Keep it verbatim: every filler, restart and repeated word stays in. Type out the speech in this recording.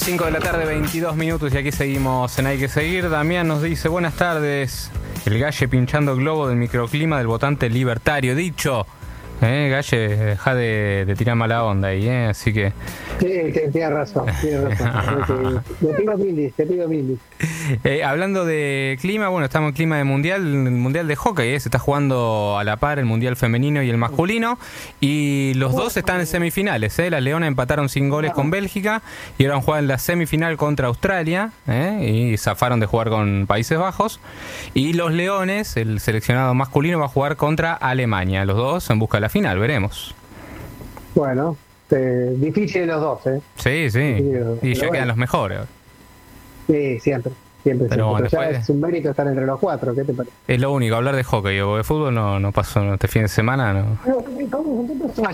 cinco de la tarde, veintidós minutos, y aquí seguimos en Hay que Seguir. Damián nos dice: buenas tardes. El Galle pinchando globo del microclima del votante libertario. Dicho, eh, Galle, deja de, de tirar mala onda ahí, eh, así que... Sí, tienes razón, tienes razón. Te pido milis, te pido milis. Eh, hablando de clima, bueno, estamos en clima de mundial, el mundial de hockey, eh, se está jugando a la par el mundial femenino y el masculino, y los dos están en semifinales, eh. Las Leonas empataron sin goles con Bélgica y ahora van a jugar en la semifinal contra Australia, eh, y zafaron de jugar con Países Bajos, y los Leones, el seleccionado masculino, va a jugar contra Alemania, los dos en busca de la final, veremos. Bueno, eh, difícil de los dos, ¿eh? Sí, sí, Difícil, y ya bueno. Quedan los mejores. Sí, siempre. Siempre, Pero siempre. bueno, Pero ya después- es un mérito estar entre los cuatro, ¿qué te parece? Es lo único, hablar de hockey o de fútbol no, no pasó este fin de semana, no. No, estamos contentos.